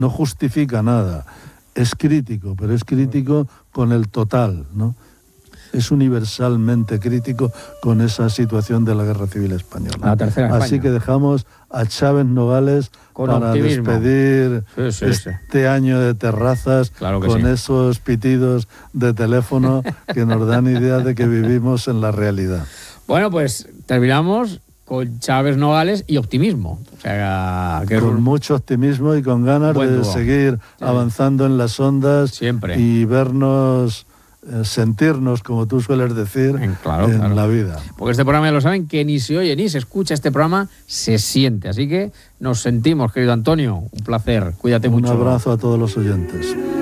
no justifica nada, es crítico, pero es crítico con el total, ¿no? Es universalmente crítico con esa situación de la Guerra Civil Española. La tercera España. Así que dejamos a Chávez Nogales con para optimismo. Despedir este año de terrazas, claro que con sí. esos pitidos de teléfono que nos dan idea de que vivimos en la realidad. Bueno, pues terminamos con Chávez Nogales y optimismo. O sea, que con mucho optimismo y con ganas de seguir avanzando en las ondas. Siempre. Y vernos, sentirnos, como tú sueles decir, en la vida. Porque este programa, ya lo saben, que ni se oye ni se escucha, este programa se siente. Así que nos sentimos, querido Antonio. Un placer. Cuídate mucho. Un abrazo a todos los oyentes.